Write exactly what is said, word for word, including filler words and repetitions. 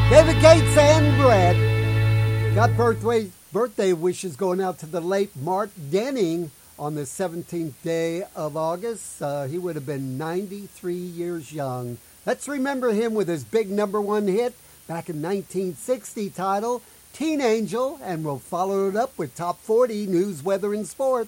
David Gates and Brett got birthday, birthday wishes going out to the late Mark Denning on the seventeenth day of August. Uh, he would have been ninety-three years young. Let's remember him with his big number one hit back in nineteen sixty titled Teen Angel, and we'll follow it up with Top forty News, Weather, and Sports.